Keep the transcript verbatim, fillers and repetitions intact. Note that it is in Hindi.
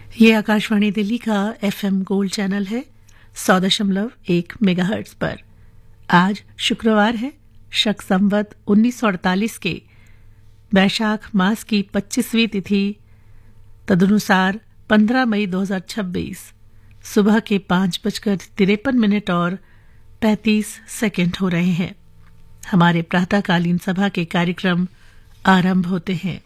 ये आकाशवाणी दिल्ली का एफएम गोल्ड चैनल है सौ दशमलव एक मेगाहर्ट्ज पर। आज शुक्रवार है, शक संवत उन्नीस सौ अड़तालीस के वैशाख मास की पच्चीसवीं तिथि, तदनुसार पंद्रह मई दो हजार छब्बीस सुबह के पांच बजकर तिरपन मिनट और पैंतीस सेकंड हो रहे हैं। हमारे प्रातःकालीन सभा के कार्यक्रम आरंभ होते हैं।